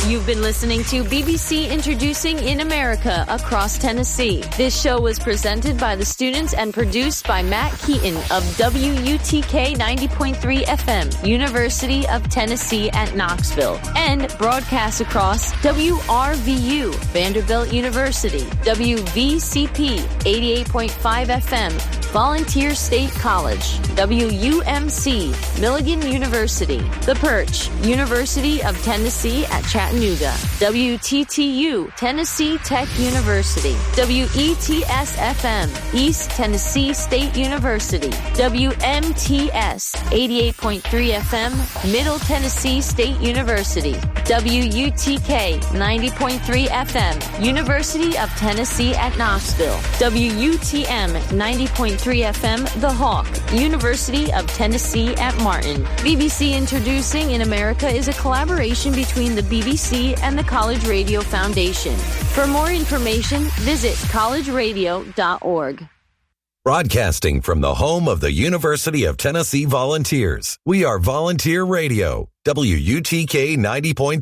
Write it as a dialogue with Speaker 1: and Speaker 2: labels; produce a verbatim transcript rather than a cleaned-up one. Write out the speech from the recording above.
Speaker 1: You've been listening to B B C Introducing in America Across Tennessee. This show was presented by the students and produced by Matt Keaton of W U T K ninety point three F M, University of Tennessee at Knoxville, and broadcast across W R V U, Vanderbilt University, W V C P eighty-eight point five F M, Volunteer State College, W U M C, Milligan University, The Perch, University of Tennessee at Chattanooga, W T T U, Tennessee Tech University, W E T S F M, East Tennessee State University, W M T S, eighty-eight point three F M, Middle Tennessee State University, W U T K, ninety point three F M, University of Tennessee at Knoxville, W U T M, ninety point three F M, The Hawk, University of Tennessee at Martin. B B C Introducing in America is a collaboration between the B B C and the College Radio Foundation. For more information, visit college radio dot org.
Speaker 2: Broadcasting from the home of the University of Tennessee Volunteers, we are Volunteer Radio, W U T K ninety point three.